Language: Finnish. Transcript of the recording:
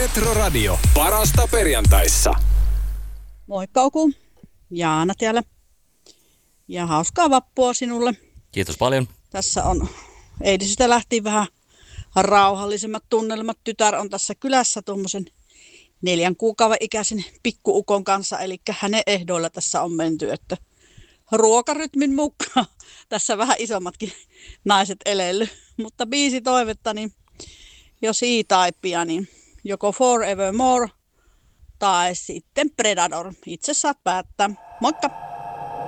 Metro Radio. Parasta perjantaissa. Moi Kauku, Jaana täällä. Ja hauskaa vappua sinulle. Kiitos paljon. Tässä on eilisestä lähtien vähän rauhallisemmat tunnelmat. Tytär on tässä kylässä tuommoisen 4 kuukauden ikäisen pikkuukon kanssa. Eli hänen ehdoilla tässä on menty, että ruokarytmin mukaan. Tässä vähän isommatkin naiset elely. Mutta biisi toivetta, niin jo C-Typea, niin joko Forevermore tai sitten Predator. Itse saat päättää. Moikka!